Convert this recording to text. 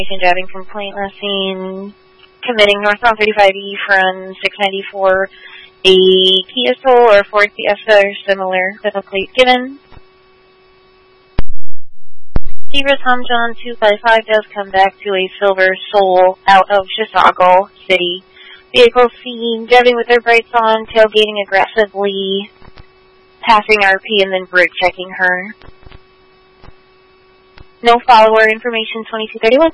driving from Point last seen committing northbound 35E from 694, a Kia Soul or Ford Fiesta or similar with a plate given. Zebra Tom John 255 does come back to a silver Soul out of Chisago City. Vehicle seen driving with their brights on, tailgating aggressively, passing RP and then brake checking her. No follower information 2231.